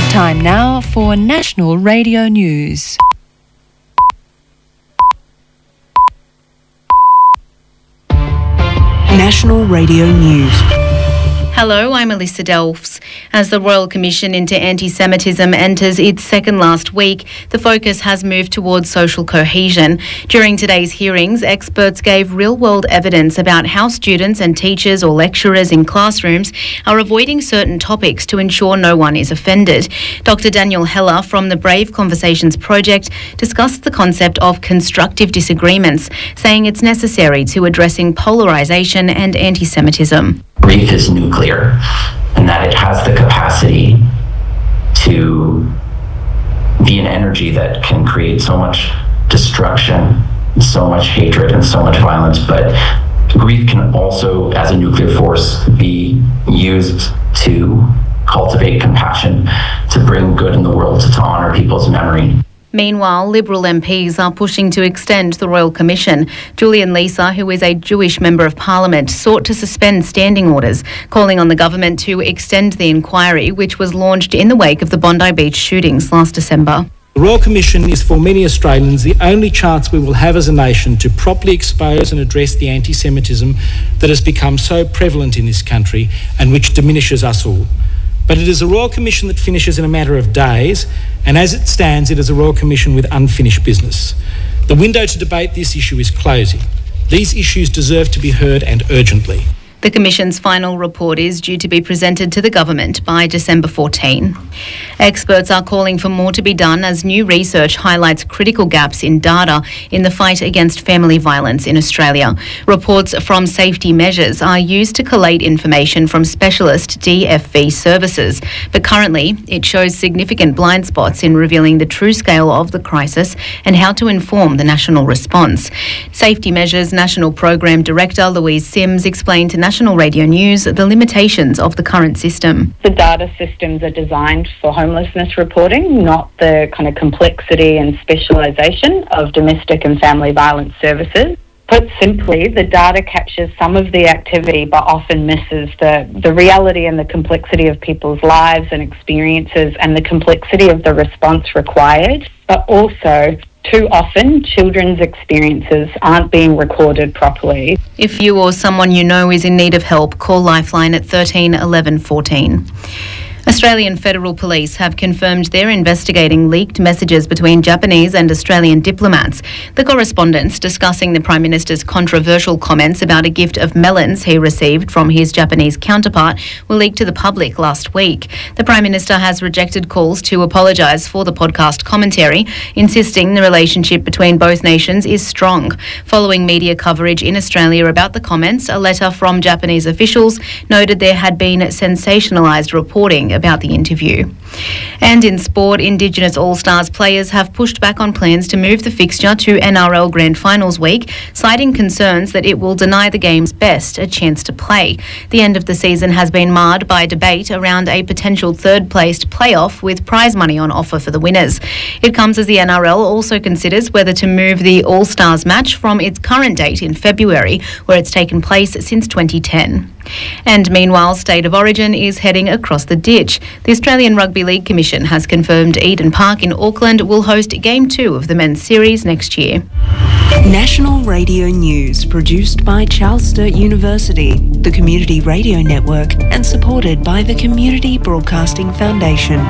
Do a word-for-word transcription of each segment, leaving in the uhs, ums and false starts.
Time now for National Radio News. National Radio News. Hello, I'm Alyssa Delfs. As the Royal Commission into Anti-Semitism enters its second last week, the focus has moved towards social cohesion. During today's hearings, experts gave real-world evidence about how students and teachers or lecturers in classrooms are avoiding certain topics to ensure no one is offended. Doctor Daniel Heller from the Brave Conversations Project discussed the concept of constructive disagreements, saying it's necessary to addressing polarisation and anti-Semitism. Grief is nuclear, and that it has the capacity to be an energy that can create so much destruction, so much hatred, and so much violence. But grief can also, as a nuclear force, be used to cultivate compassion, to bring good in the world, to, to honour people's memory. Meanwhile, Liberal M Ps are pushing to extend the Royal Commission. Julian Leeser, who is a Jewish Member of Parliament, sought to suspend standing orders, calling on the government to extend the inquiry, which was launched in the wake of the Bondi Beach shootings last December. The Royal Commission is for many Australians the only chance we will have as a nation to properly expose and address the anti-Semitism that has become so prevalent in this country and which diminishes us all. But it is a Royal Commission that finishes in a matter of days, and as it stands, it is a Royal Commission with unfinished business. The window to debate this issue is closing. These issues deserve to be heard, and urgently. The Commission's final report is due to be presented to the government by December fourteenth. Experts are calling for more to be done as new research highlights critical gaps in data in the fight against family violence in Australia. Reports from Safety Measures are used to collate information from specialist D F V services, but currently it shows significant blind spots in revealing the true scale of the crisis and how to inform the national response. Safety Measures National Program Director Louise Sims explained to National Radio News the limitations of the current system. The data systems are designed for homelessness reporting, not the kind of complexity and specialisation of domestic and family violence services. Put simply, the data captures some of the activity but often misses the, the reality and the complexity of people's lives and experiences and the complexity of the response required, but also too often, children's experiences aren't being recorded properly. If you or someone you know is in need of help, call Lifeline at thirteen eleven fourteen. Australian Federal Police have confirmed they're investigating leaked messages between Japanese and Australian diplomats. The correspondence discussing the Prime Minister's controversial comments about a gift of melons he received from his Japanese counterpart were leaked to the public last week. The Prime Minister has rejected calls to apologise for the podcast commentary, insisting the relationship between both nations is strong. Following media coverage in Australia about the comments, a letter from Japanese officials noted there had been sensationalised reporting about the interview. And in sport, Indigenous All-Stars players have pushed back on plans to move the fixture to N R L Grand Finals week, citing concerns that it will deny the game's best a chance to play. The end of the season has been marred by debate around a potential third-placed playoff with prize money on offer for the winners. It comes as the N R L also considers whether to move the All-Stars match from its current date in February, where it's taken place since twenty ten. And meanwhile, State of Origin is heading across the ditch. The Australian Rugby League Commission has confirmed Eden Park in Auckland will host Game two of the men's series next year. National Radio News, produced by Charles Sturt University, the Community Radio Network, and supported by the Community Broadcasting Foundation.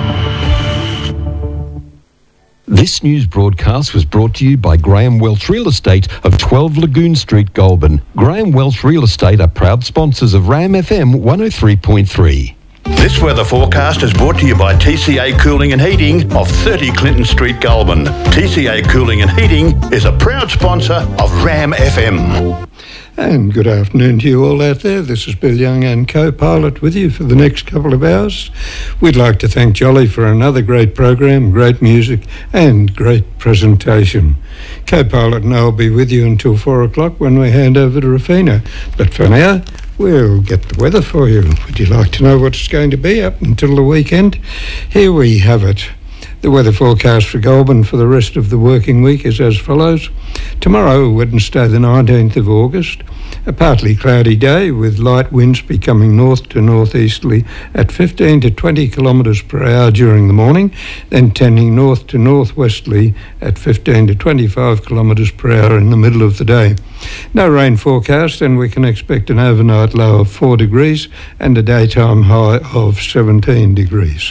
This news broadcast was brought to you by Graham Welch Real Estate of twelve Lagoon Street, Goulburn. Graham Welch Real Estate are proud sponsors of RAM F M one oh three point three. This weather forecast is brought to you by T C A Cooling and Heating of thirty Clinton Street, Goulburn. T C A Cooling and Heating is a proud sponsor of RAM F M. And good afternoon to you all out there. This is Bill Young and co-pilot with you for the next couple of hours. We'd like to thank Jolly for another great program, great music and great presentation. Co-pilot and I will be with you until four o'clock when we hand over to Rafina. But for now, we'll get the weather for you. Would you like to know what it's going to be up until the weekend? Here we have it. The weather forecast for Goulburn for the rest of the working week is as follows. Tomorrow, Wednesday the nineteenth of August, a partly cloudy day with light winds becoming north to northeasterly at fifteen to twenty kilometres per hour during the morning, then tending north to northwesterly at fifteen to twenty-five kilometres per hour in the middle of the day. No rain forecast, and we can expect an overnight low of four degrees and a daytime high of seventeen degrees.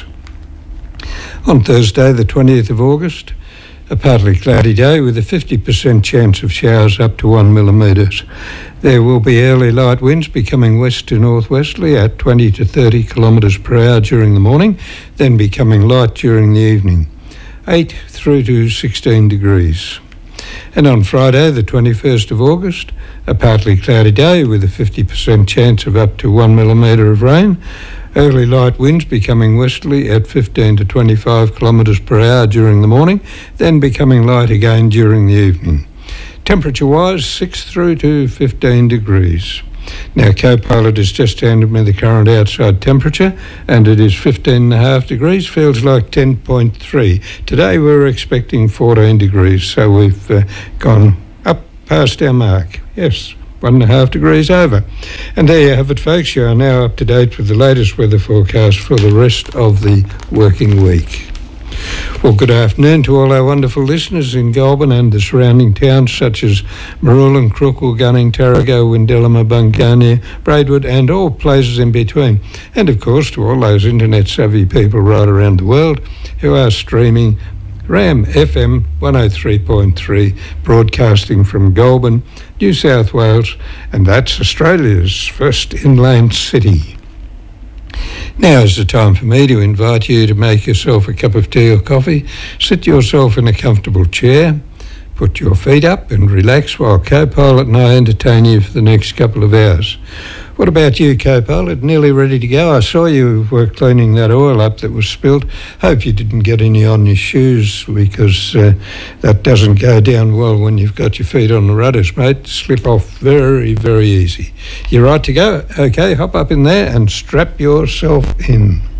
On Thursday the twentieth of August, a partly cloudy day with a fifty percent chance of showers up to one millimetres. There will be early light winds becoming west to northwesterly at twenty to thirty kilometres per hour during the morning, then becoming light during the evening. eight through to sixteen degrees. And on Friday the twenty-first of August, a partly cloudy day with a fifty percent chance of up to one millimetre of rain. Early light winds becoming westerly at fifteen to twenty-five kilometres per hour during the morning, then becoming light again during the evening. Temperature-wise, six through to fifteen degrees. Now, co-pilot has just handed me the current outside temperature, and it is fifteen and a half degrees, feels like ten point three. Today we're expecting fourteen degrees, so we've uh, gone up past our mark. Yes, one and a half degrees over. And there you have it, folks. You are now up to date with the latest weather forecast for the rest of the working week. Well, good afternoon to all our wonderful listeners in Goulburn and the surrounding towns such as Marulan, Crookle, Gunning, Tarago, Windellama, Bungarnia, Braidwood and all places in between. And of course to all those internet savvy people right around the world who are streaming Ram F M one oh three point three, broadcasting from Goulburn, New South Wales, and that's Australia's first inland city. Now is the time for me to invite you to make yourself a cup of tea or coffee, sit yourself in a comfortable chair, put your feet up and relax while co-pilot and I entertain you for the next couple of hours. What about you, co-pilot? Nearly ready to go? I saw you were cleaning that oil up that was spilt. Hope you didn't get any on your shoes, because uh, that doesn't go down well when you've got your feet on the rudders, mate. Slip off very, very easy. You right to go? Okay, hop up in there and strap yourself in.